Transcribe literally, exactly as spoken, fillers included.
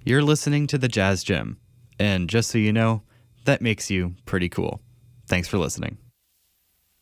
You're listening to The Jazz Gym. And just so you know, that makes you pretty cool. Thanks for listening.